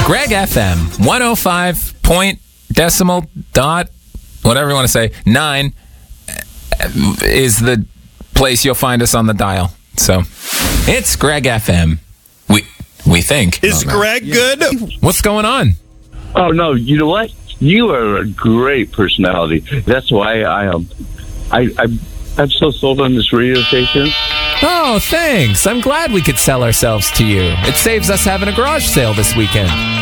Greg FM, 105 point decimal dot, whatever you want to say, 9 is the place you'll find us on the dial. So it's Greg FM. We think. Is Greg good? What's going on? Oh, no, you know what? You are a great personality. That's why I'm so sold on this radio station. Oh, thanks. I'm glad we could sell ourselves to you. It saves us having a garage sale this weekend.